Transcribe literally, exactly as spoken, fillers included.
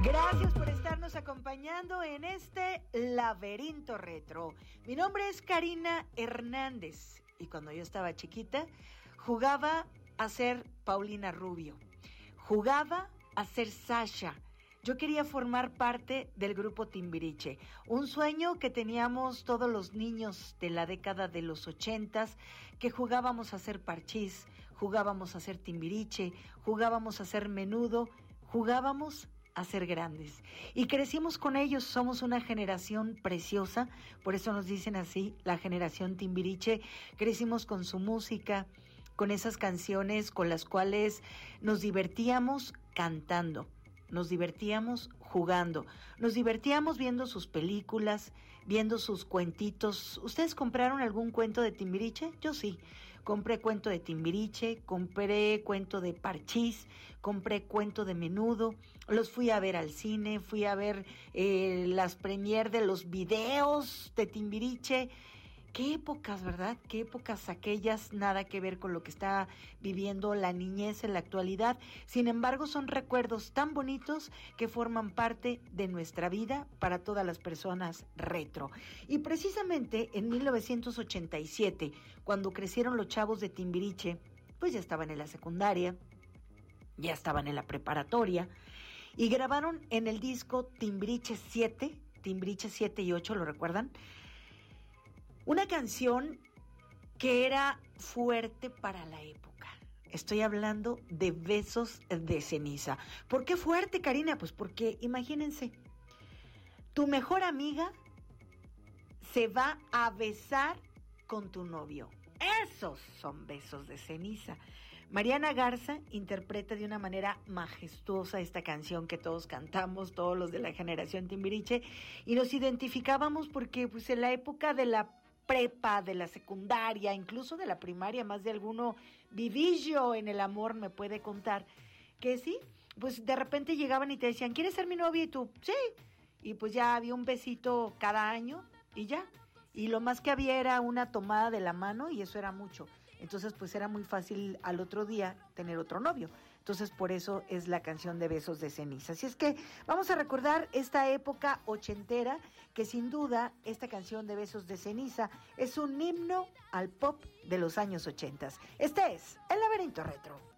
Gracias por estarnos acompañando en este laberinto retro. Mi nombre es Karina Hernández y cuando yo estaba chiquita jugaba a ser Paulina Rubio, jugaba a ser Sasha. Yo quería formar parte del grupo Timbiriche, un sueño que teníamos todos los niños de la década de los ochentas, que jugábamos a ser Parchís, jugábamos a ser Timbiriche, jugábamos a ser Menudo, jugábamos a ser grandes. Y crecimos con ellos, somos una generación preciosa, por eso nos dicen así, la generación Timbiriche. Crecimos con su música, con esas canciones con las cuales nos divertíamos cantando. Nos divertíamos jugando, nos divertíamos viendo sus películas, viendo sus cuentitos. ¿Ustedes compraron algún cuento de Timbiriche? Yo sí, compré cuento de Timbiriche, compré cuento de Parchís, compré cuento de Menudo, los fui a ver al cine, fui a ver eh, las premier de los videos de Timbiriche. Qué épocas, ¿verdad? Qué épocas aquellas, nada que ver con lo que está viviendo la niñez en la actualidad. Sin embargo, son recuerdos tan bonitos que forman parte de nuestra vida para todas las personas retro. Y precisamente en mil novecientos ochenta y siete, cuando crecieron los chavos de Timbiriche, pues ya estaban en la secundaria, ya estaban en la preparatoria, y grabaron en el disco Timbiriche siete, Timbiriche siete y ocho, ¿lo recuerdan? Una canción que era fuerte para la época. Estoy hablando de Besos de Ceniza. ¿Por qué fuerte, Karina? Pues porque, imagínense, tu mejor amiga se va a besar con tu novio. Esos son besos de ceniza. Mariana Garza interpreta de una manera majestuosa esta canción que todos cantamos, todos los de la generación Timbiriche, y nos identificábamos porque pues en la época de la prepa, de la secundaria, incluso de la primaria, más de alguno vivillo en el amor me puede contar, que sí, pues de repente llegaban y te decían, ¿quieres ser mi novia? Y tú, sí, y pues ya había un besito cada año y ya, y lo más que había era una tomada de la mano y eso era mucho. Entonces pues era muy fácil al otro día tener otro novio. Entonces por eso es la canción de Besos de Ceniza. Así es que vamos a recordar esta época ochentera, que sin duda esta canción de Besos de Ceniza es un himno al pop de los años ochentas. Este es El Laberinto Retro.